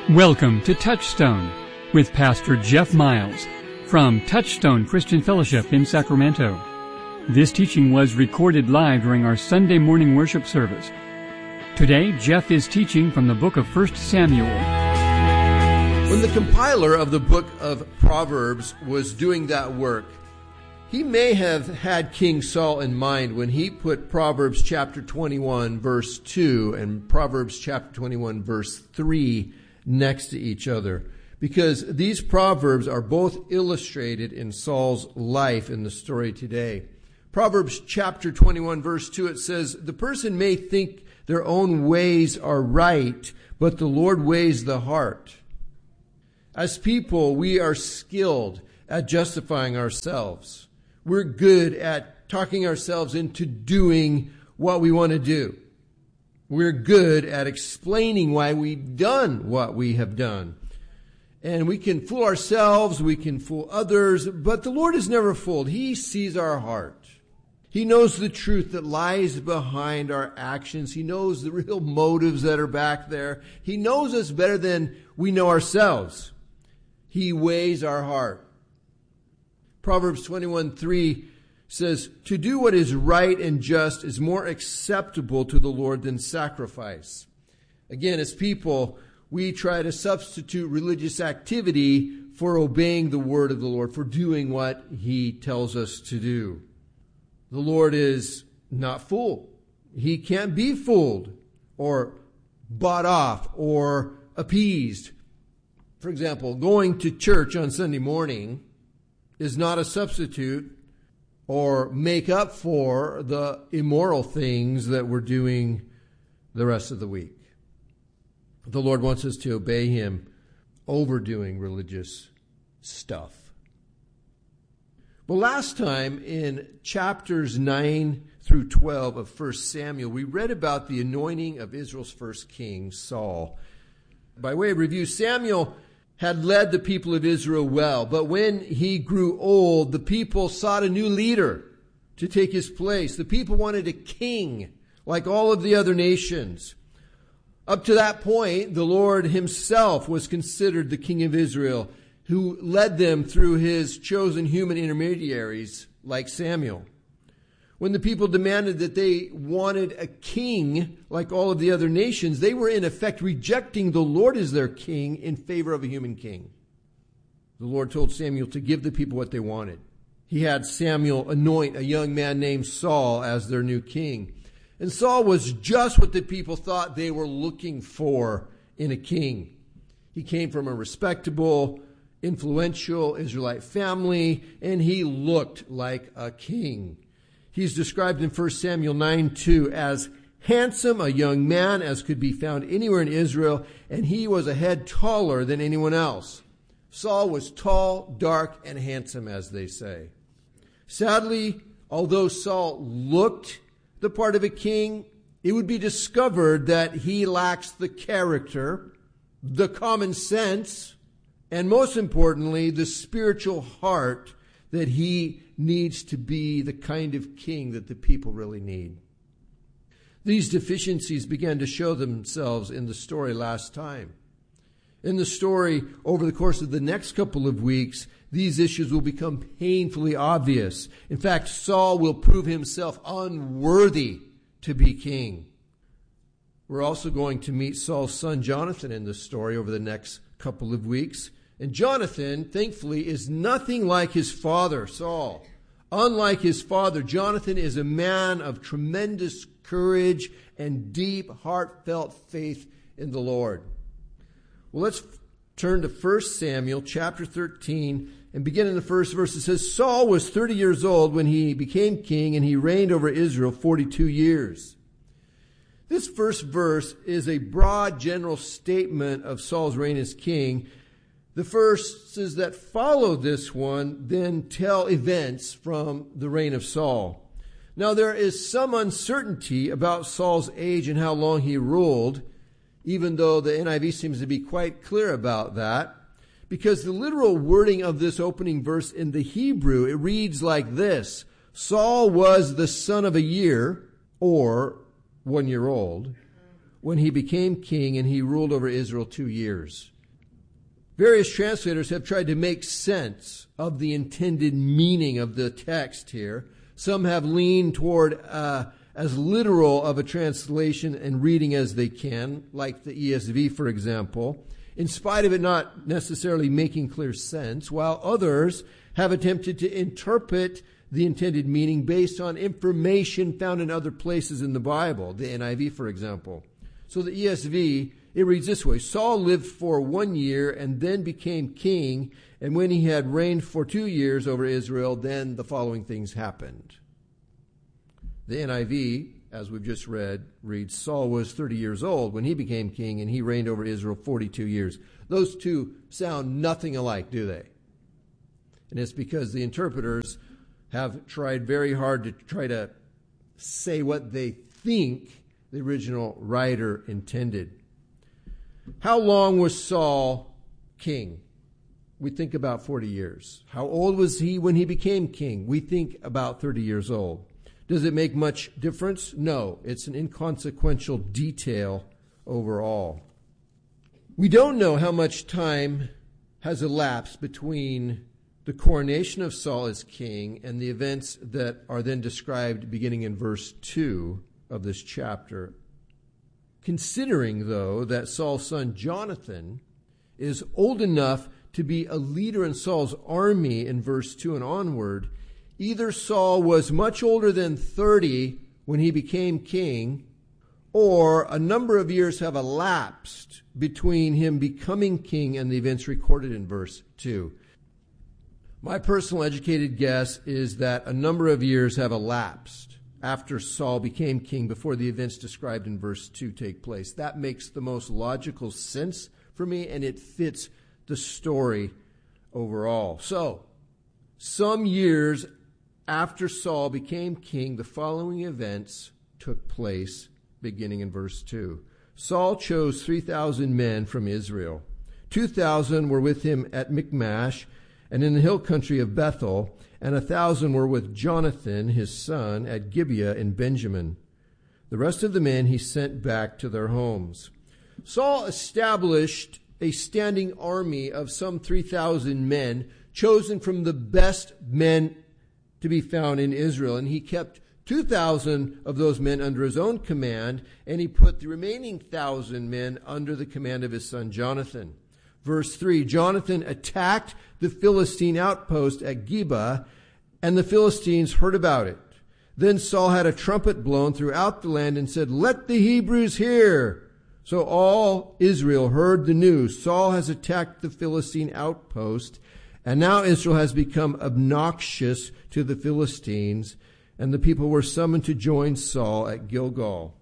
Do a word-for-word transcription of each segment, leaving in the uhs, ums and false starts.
Welcome to Touchstone with Pastor Jeff Miles from Touchstone Christian Fellowship in Sacramento. This teaching was recorded live during our Sunday morning worship service. Today, Jeff is teaching from the book of First Samuel. When the compiler of the book of Proverbs was doing that work, he may have had King Saul in mind when he put Proverbs chapter twenty-one, verse two, and Proverbs chapter twenty-one, verse three next to each other, because these proverbs are both illustrated in Saul's life in the story today. Proverbs chapter twenty-one, verse two, it says, "The person may think their own ways are right, but the Lord weighs the heart." As people, we are skilled at justifying ourselves. We're good at talking ourselves into doing what we want to do. We're good at explaining why we've done what we have done. And we can fool ourselves, we can fool others, but the Lord is never fooled. He sees our heart. He knows the truth that lies behind our actions. He knows the real motives that are back there. He knows us better than we know ourselves. He weighs our heart. Proverbs twenty-one three says, "To do what is right and just is more acceptable to the Lord than sacrifice." Again, as people, we try to substitute religious activity for obeying the word of the Lord, for doing what He tells us to do. The Lord is not fooled. He can't be fooled or bought off or appeased. For example, going to church on Sunday morning is not a substitute or make up for the immoral things that we're doing the rest of the week. The Lord wants us to obey Him over doing religious stuff. Well, last time in chapters nine through twelve of First Samuel, we read about the anointing of Israel's first king, Saul. By way of review, Samuel had led the people of Israel well, but when he grew old, the people sought a new leader to take his place. The people wanted a king like all of the other nations. Up to that point, the Lord Himself was considered the king of Israel, who led them through His chosen human intermediaries like Samuel. When the people demanded that they wanted a king like all of the other nations, they were in effect rejecting the Lord as their king in favor of a human king. The Lord told Samuel to give the people what they wanted. He had Samuel anoint a young man named Saul as their new king. And Saul was just what the people thought they were looking for in a king. He came from a respectable, influential Israelite family, and he looked like a king. He's described in First Samuel nine two as handsome, a young man as could be found anywhere in Israel, and he was a head taller than anyone else. Saul was tall, dark, and handsome, as they say. Sadly, although Saul looked the part of a king, it would be discovered that he lacks the character, the common sense, and most importantly, the spiritual heart that he needs to be the kind of king that the people really need. These deficiencies began to show themselves in the story last time. In the story, over the course of the next couple of weeks, these issues will become painfully obvious. In fact, Saul will prove himself unworthy to be king. We're also going to meet Saul's son Jonathan in this story over the next couple of weeks. And Jonathan, thankfully, is nothing like his father, Saul. Unlike his father, Jonathan is a man of tremendous courage and deep, heartfelt faith in the Lord. Well, let's turn to First Samuel chapter thirteen and begin in the first verse. It says, "Saul was thirty years old when he became king, and he reigned over Israel forty-two years. This first verse is a broad general statement of Saul's reign as king. The verses that follow this one then tell events from the reign of Saul. Now, there is some uncertainty about Saul's age and how long he ruled, even though the N I V seems to be quite clear about that, because the literal wording of this opening verse in the Hebrew, it reads like this: Saul was the son of a year, or one year old, when he became king, and he ruled over Israel two years. Various translators have tried to make sense of the intended meaning of the text here. Some have leaned toward uh, as literal of a translation and reading as they can, like the E S V, for example, in spite of it not necessarily making clear sense, while others have attempted to interpret the intended meaning based on information found in other places in the Bible, the N I V, for example. So the E S V, it reads this way: Saul lived for one year and then became king, and when he had reigned for two years over Israel, then the following things happened. The N I V, as we've just read, reads, Saul was thirty years old when he became king, and he reigned over Israel forty-two years. Those two sound nothing alike, do they? And it's because the interpreters have tried very hard to try to say what they think the original writer intended. How long was Saul king? We think about forty years. How old was he when he became king? We think about thirty years old. Does it make much difference? No, it's an inconsequential detail overall. We don't know how much time has elapsed between the coronation of Saul as king and the events that are then described beginning in verse two of this chapter. Considering, though, that Saul's son Jonathan is old enough to be a leader in Saul's army in verse two and onward, either Saul was much older than thirty when he became king, or a number of years have elapsed between him becoming king and the events recorded in verse two. My personal educated guess is that a number of years have elapsed after Saul became king before the events described in verse two take place. That makes the most logical sense for me, and it fits the story overall. So, some years after Saul became king, the following events took place, beginning in verse two. Saul chose three thousand men from Israel. two thousand were with him at Michmash and in the hill country of Bethel, and a thousand were with Jonathan, his son, at Gibeah in Benjamin. The rest of the men he sent back to their homes. Saul established a standing army of some three thousand men, chosen from the best men to be found in Israel, and he kept two thousand of those men under his own command, and he put the remaining one thousand men under the command of his son Jonathan. Verse three, Jonathan attacked the Philistine outpost at Gibeah, and the Philistines heard about it. Then Saul had a trumpet blown throughout the land and said, "Let the Hebrews hear." So all Israel heard the news. Saul has attacked the Philistine outpost, and now Israel has become obnoxious to the Philistines, and the people were summoned to join Saul at Gilgal.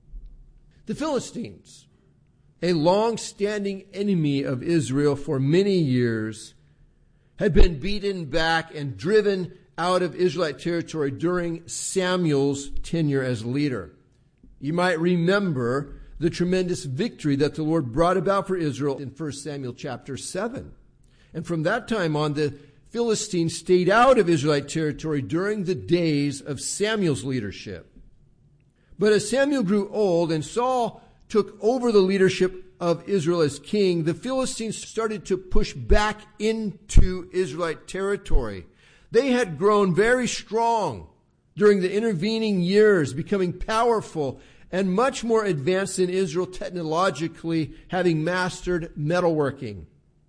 The Philistines, a long-standing enemy of Israel for many years, had been beaten back and driven out of Israelite territory during Samuel's tenure as leader. You might remember the tremendous victory that the Lord brought about for Israel in First Samuel chapter seven. And from that time on, the Philistines stayed out of Israelite territory during the days of Samuel's leadership. But as Samuel grew old and Saul took over the leadership of Israel as king, the Philistines started to push back into Israelite territory. They had grown very strong during the intervening years, becoming powerful and much more advanced than Israel technologically, having mastered metalworking.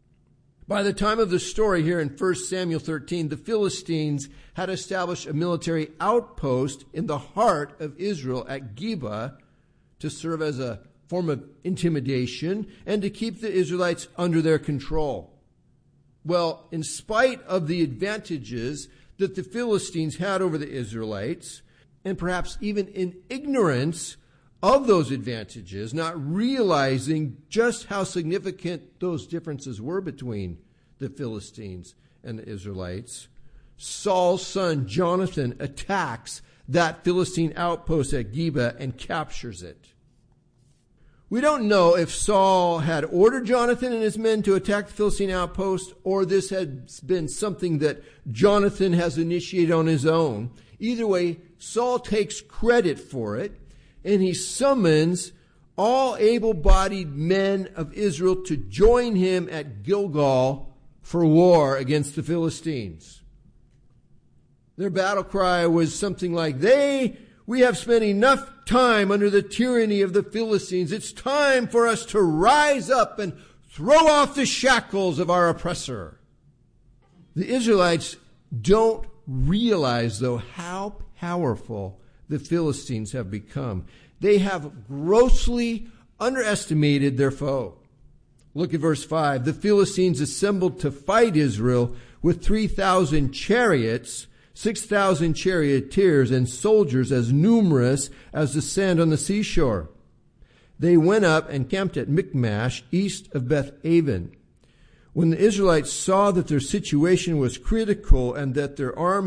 By the time of the story here in First Samuel thirteen, the Philistines had established a military outpost in the heart of Israel at Gibeah to serve as a form of intimidation and to keep the Israelites under their control. Well, in spite of the advantages that the Philistines had over the Israelites, and perhaps even in ignorance of those advantages, not realizing just how significant those differences were between the Philistines and the Israelites, Saul's son Jonathan attacks that Philistine outpost at Gibeah and captures it. We don't know if Saul had ordered Jonathan and his men to attack the Philistine outpost, or this had been something that Jonathan has initiated on his own. Either way, Saul takes credit for it, and he summons all able-bodied men of Israel to join him at Gilgal for war against the Philistines. Their battle cry was something like, They, we have spent enough time under the tyranny of the Philistines. It's time for us to rise up and throw off the shackles of our oppressor. The Israelites don't realize, though, how powerful the Philistines have become. They have grossly underestimated their foe. Look at verse five. The Philistines assembled to fight Israel with three thousand chariots, six thousand charioteers, and soldiers as numerous as the sand on the seashore. They went up and camped at Michmash, east of Beth-aven. When the Israelites saw that their situation was critical and that their army